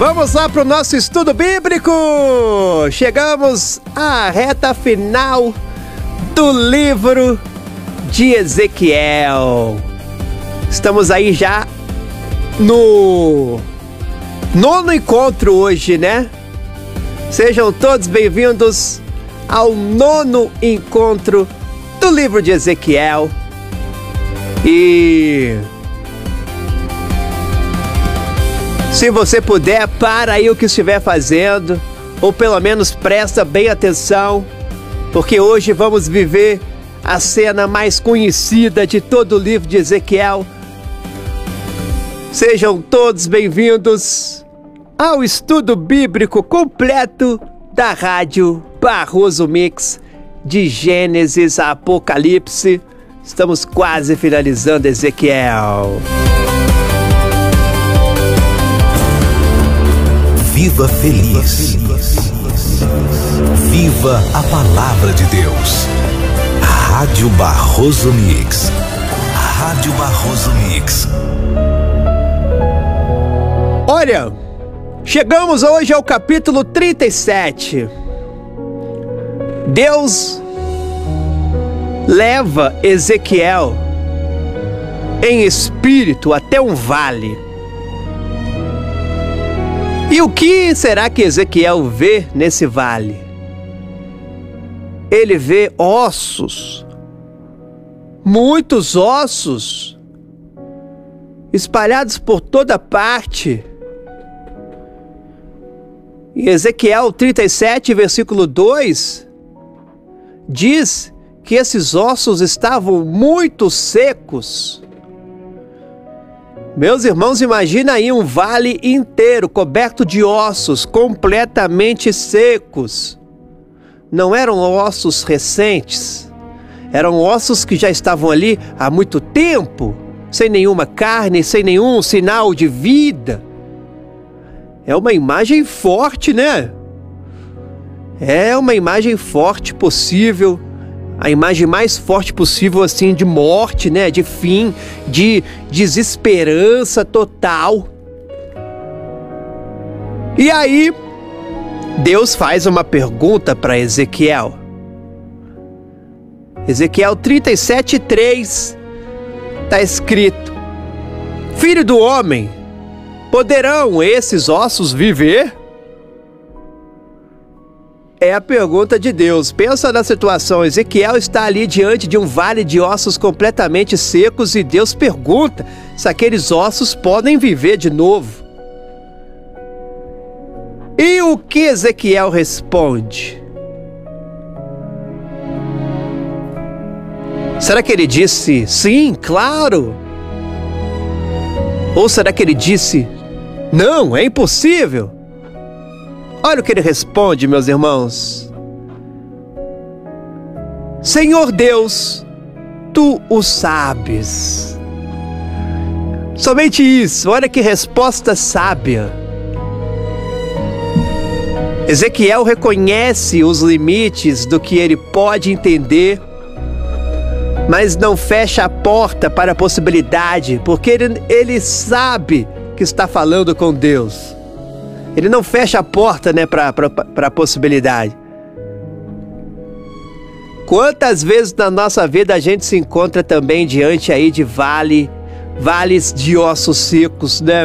Vamos lá para o nosso estudo bíblico! Chegamos à reta final do livro de Ezequiel. Estamos aí já no nono encontro hoje, né? Sejam todos bem-vindos ao nono encontro do livro de Ezequiel. E se você puder, para aí o que estiver fazendo, ou pelo menos presta bem atenção, porque hoje vamos viver a cena mais conhecida de todo o livro de Ezequiel. Sejam todos bem-vindos ao estudo bíblico completo da Rádio Barroso Mix, de Gênesis a Apocalipse. Estamos quase finalizando Ezequiel. Viva feliz. Viva a palavra de Deus. Rádio Barroso Mix. Rádio Barroso Mix. Olha, chegamos hoje ao capítulo 37. Deus leva Ezequiel em espírito até um vale. E o que será que Ezequiel vê nesse vale? Ele vê ossos, muitos ossos, espalhados por toda parte. Em Ezequiel 37, versículo 2, diz que esses ossos estavam muito secos. Meus irmãos, imagina aí um vale inteiro coberto de ossos completamente secos. Não eram ossos recentes, eram ossos que já estavam ali há muito tempo, sem nenhuma carne, sem nenhum sinal de vida. É uma imagem forte, né? É uma imagem forte possível, a imagem mais forte possível, assim, de morte, né? De fim, de desesperança total. E aí, Deus faz uma pergunta para Ezequiel. Ezequiel 37:3 está escrito: Filho do homem, poderão esses ossos viver? É a pergunta de Deus. Pensa na situação. Ezequiel está ali diante de um vale de ossos completamente secos e Deus pergunta se aqueles ossos podem viver de novo. E o que Ezequiel responde? Será que ele disse sim, claro? Ou será que ele disse não, é impossível? Olha o que ele responde, meus irmãos. Senhor Deus, Tu o sabes. Somente isso, olha que resposta sábia. Ezequiel reconhece os limites do que ele pode entender, mas não fecha a porta para a possibilidade, porque ele sabe que está falando com Deus. Ele não fecha a porta, né, para a possibilidade. Quantas vezes na nossa vida a gente se encontra também diante aí de vales de ossos secos, né?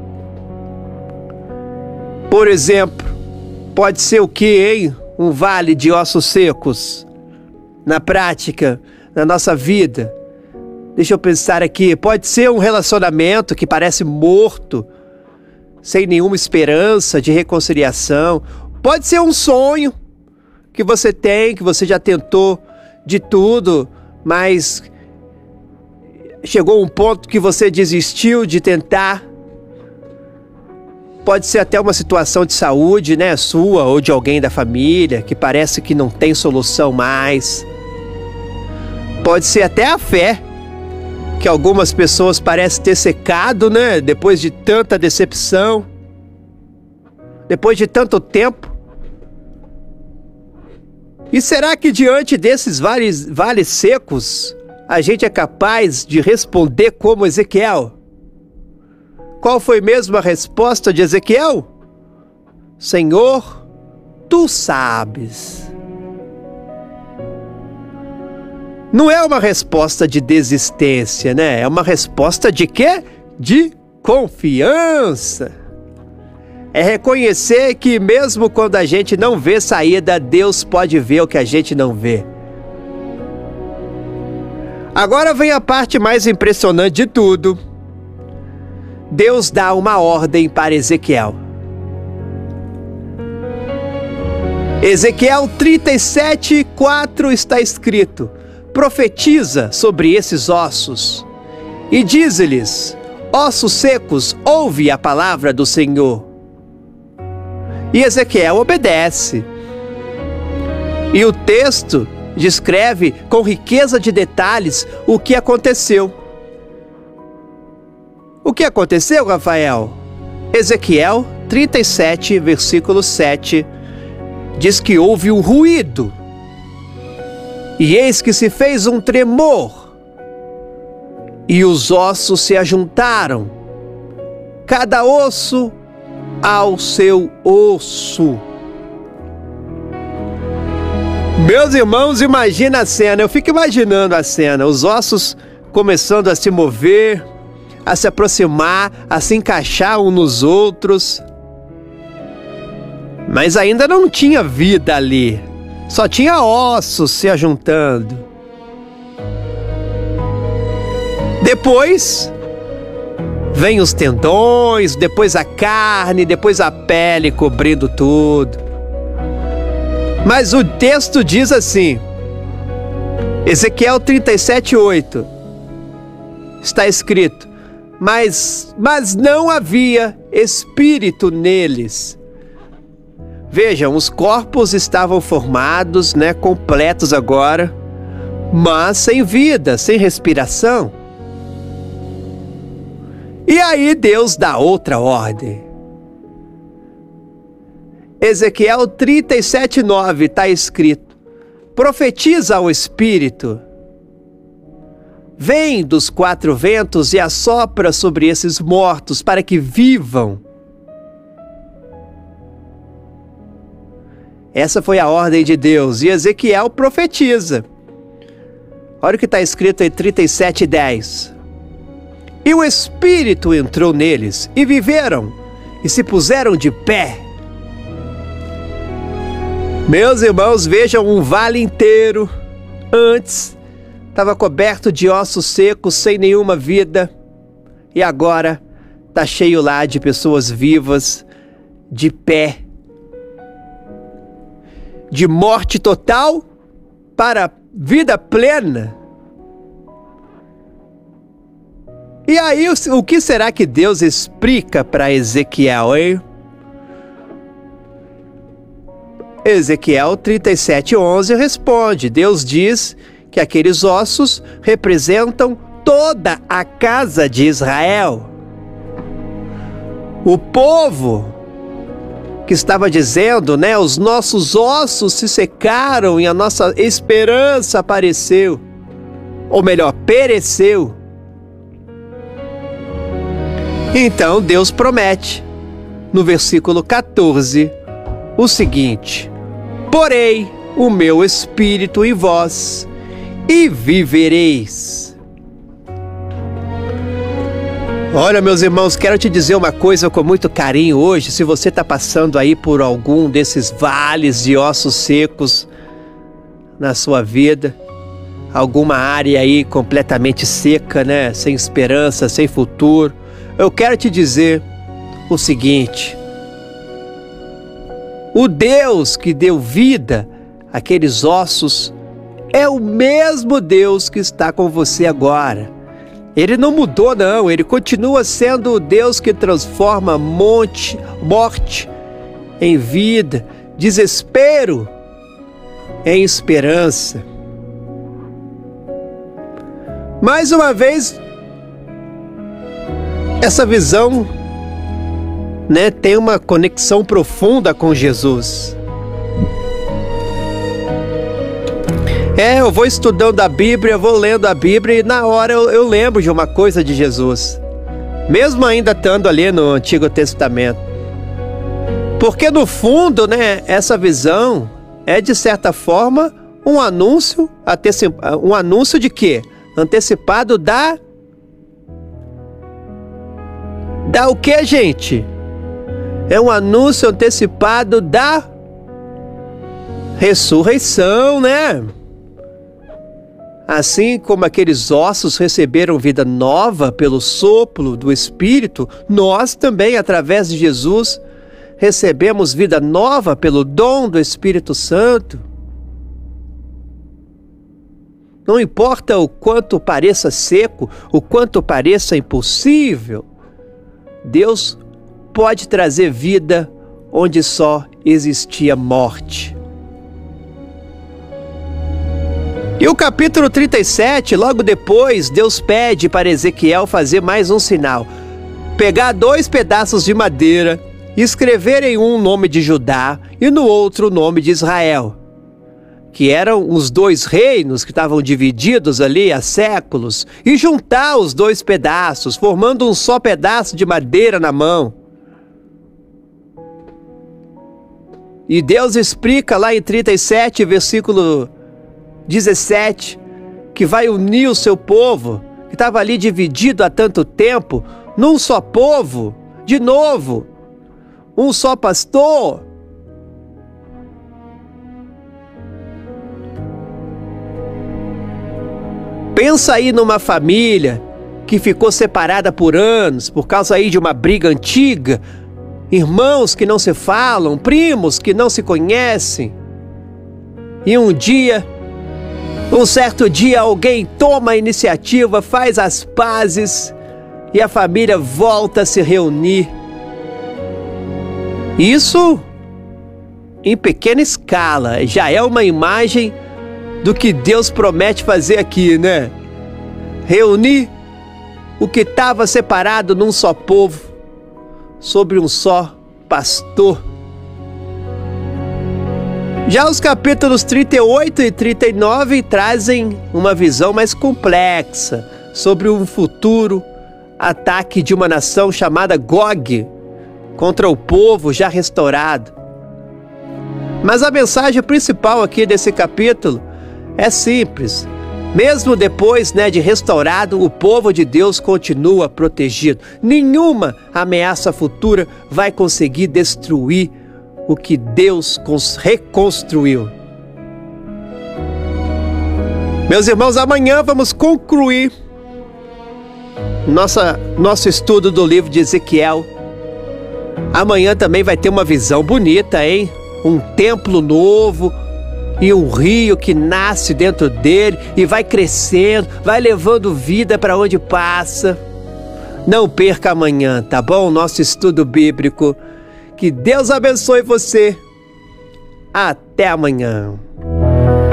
Por exemplo, pode ser o que, hein? Um vale de ossos secos. Na prática, na nossa vida. Deixa eu pensar aqui. Pode ser um relacionamento que parece morto, sem nenhuma esperança de reconciliação. Pode ser um sonho que você tem, que você já tentou de tudo, mas chegou um ponto que você desistiu de tentar. Pode ser até uma situação de saúde, né, sua ou de alguém da família, que parece que não tem solução mais. Pode ser até a fé, que algumas pessoas parecem ter secado, né? Depois de tanta decepção, depois de tanto tempo. E será que diante desses vales secos, a gente é capaz de responder como Ezequiel? Qual foi mesmo a resposta de Ezequiel? Senhor, tu sabes. Não é uma resposta de desistência, né? É uma resposta de quê? De confiança. É reconhecer que mesmo quando a gente não vê saída, Deus pode ver o que a gente não vê. Agora vem a parte mais impressionante de tudo. Deus dá uma ordem para Ezequiel. Ezequiel 37:4 está escrito: profetiza sobre esses ossos e dize-lhes: ossos secos, ouve a palavra do Senhor. E Ezequiel obedece. E o texto descreve com riqueza de detalhes o que aconteceu. O que aconteceu, Rafael? Ezequiel 37, versículo 7, diz que houve um ruído. E eis que se fez um tremor, e os ossos se ajuntaram, cada osso ao seu osso. Meus irmãos, imagina a cena, eu fico imaginando a cena, os ossos começando a se mover, a se aproximar, a se encaixar uns nos outros. Mas ainda não tinha vida ali, só tinha ossos se ajuntando. Depois vem os tendões, depois a carne, depois a pele cobrindo tudo. Mas o texto diz assim, Ezequiel 37:8, está escrito: mas não havia espírito neles. Vejam, os corpos estavam formados, né, completos agora, mas sem vida, sem respiração. E aí Deus dá outra ordem. Ezequiel 37:9 está escrito: profetiza ao Espírito, vem dos quatro ventos e assopra sobre esses mortos para que vivam. Essa foi a ordem de Deus, e Ezequiel profetiza. Olha o que está escrito em 37:10. E o Espírito entrou neles, e viveram, e se puseram de pé. Meus irmãos, vejam um vale inteiro. Antes estava coberto de ossos secos, sem nenhuma vida. E agora está cheio lá de pessoas vivas, de pé. De morte total para vida plena. E aí, o que será que Deus explica para Ezequiel, hein? Ezequiel 37:11 responde: Deus diz que aqueles ossos representam toda a casa de Israel. O povo que estava dizendo, né, os nossos ossos se secaram e a nossa esperança apareceu, ou melhor, pereceu. Então Deus promete, no versículo 14, o seguinte: porei o meu espírito em vós, e vivereis. Olha, meus irmãos, quero te dizer uma coisa com muito carinho hoje. Se você está passando aí por algum desses vales de ossos secos na sua vida, alguma área aí completamente seca, né? Sem esperança, sem futuro, eu quero te dizer o seguinte: o Deus que deu vida àqueles ossos é o mesmo Deus que está com você agora. Ele não mudou, não. Ele continua sendo o Deus que transforma morte em vida, desespero em esperança. Mais uma vez, essa visão, né, tem uma conexão profunda com Jesus. Eu vou estudando a Bíblia, vou lendo a Bíblia, e na hora eu lembro de uma coisa de Jesus, mesmo ainda estando ali no Antigo Testamento. Porque no fundo, né, essa visão é de certa forma um anúncio de quê? Antecipado da o que, gente? É um anúncio antecipado da ressurreição, né? Assim como aqueles ossos receberam vida nova pelo sopro do Espírito, nós também, através de Jesus, recebemos vida nova pelo dom do Espírito Santo. Não importa o quanto pareça seco, o quanto pareça impossível, Deus pode trazer vida onde só existia morte. E o capítulo 37, logo depois, Deus pede para Ezequiel fazer mais um sinal. Pegar 2 pedaços de madeira, escrever em um o nome de Judá e no outro o nome de Israel, que eram os 2 reinos que estavam divididos ali há séculos, e juntar os 2 pedaços, formando um só pedaço de madeira na mão. E Deus explica lá em 37, versículo 17, que vai unir o seu povo, que estava ali dividido há tanto tempo, num só povo, de novo, um só pastor. Pensa aí numa família que ficou separada por anos, por causa aí de uma briga antiga, irmãos que não se falam, primos que não se conhecem, e um certo dia alguém toma a iniciativa, faz as pazes e a família volta a se reunir. Isso, em pequena escala, já é uma imagem do que Deus promete fazer aqui, né? Reunir o que estava separado num só povo, sobre um só pastor. Já os capítulos 38 e 39 trazem uma visão mais complexa sobre um futuro ataque de uma nação chamada Gog contra o povo já restaurado. Mas a mensagem principal aqui desse capítulo é simples. Mesmo depois, de restaurado, o povo de Deus continua protegido. Nenhuma ameaça futura vai conseguir destruir o que Deus reconstruiu. Meus irmãos, amanhã vamos concluir nosso estudo do livro de Ezequiel. Amanhã também vai ter uma visão bonita, hein? Um templo novo e um rio que nasce dentro dele e vai crescendo, vai levando vida para onde passa. Não perca amanhã, tá bom? Nosso estudo bíblico. Que Deus abençoe você. Até amanhã.